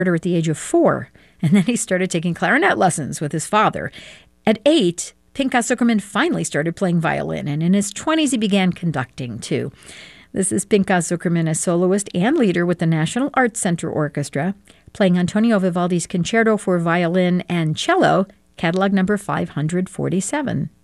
at the age of 4, and then he started taking clarinet lessons with his father. At 8, Pinchas Zukerman finally started playing violin, and in his 20s he began conducting too. This is Pinchas Zukerman as soloist and leader with the National Arts Center Orchestra, playing Antonio Vivaldi's Concerto for Violin and Cello, catalog number 547.